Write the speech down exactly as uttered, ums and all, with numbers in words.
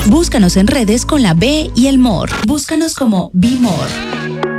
Búscanos en redes con la B y el More. Búscanos como Be More.